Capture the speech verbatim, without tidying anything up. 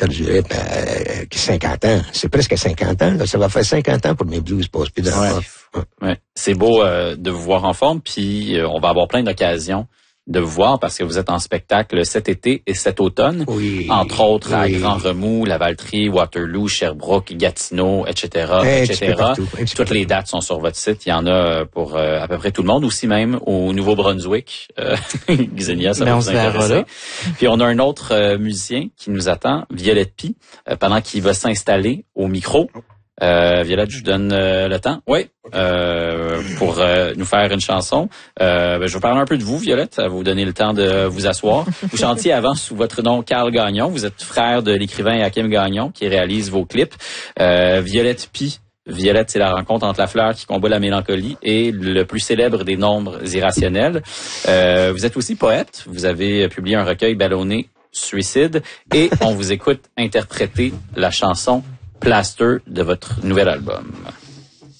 perdu du rythme à cinquante ans. C'est presque cinquante ans, là. Ça va faire cinquante ans pour mes blues passent plus dans ouais. le off. Ouais. Ouais. C'est beau euh, de vous voir en forme, puis euh, on va avoir plein d'occasions de vous voir parce que vous êtes en spectacle cet été et cet automne. Oui. Entre autres à Oui. Grand Remous, Lavaltrie, Waterloo, Sherbrooke, Gatineau, et cetera, et cetera. Toutes les dates sont sur votre site. Il y en a pour euh, à peu près tout le monde, aussi même au Nouveau-Brunswick. Euh, Xenia, ça Mais va on vous se verra intéresser. là. Puis on a un autre euh, musicien qui nous attend, Violette Py, euh, pendant qu'il va s'installer au micro. Euh, Violette, je vous donne euh, le temps. Oui, euh, pour euh, nous faire une chanson. Euh, ben, je vais parler un peu de vous, Violette. Ça va vous donner le temps de vous asseoir. Vous chantiez avant sous votre nom Carl Gagnon. Vous êtes frère de l'écrivain Hakim Gagnon qui réalise vos clips. Euh, Violette Py. Violette, c'est la rencontre entre la fleur qui combat la mélancolie et le plus célèbre des nombres irrationnels. Euh, vous êtes aussi poète. Vous avez publié un recueil ballonné Suicide et on vous écoute interpréter la chanson Plaster de votre nouvel album.